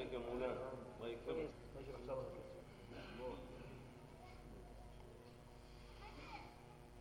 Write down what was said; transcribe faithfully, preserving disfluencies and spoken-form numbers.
عليك يا مولانا، الله يكرمك. كويس، ماشي بحسابك.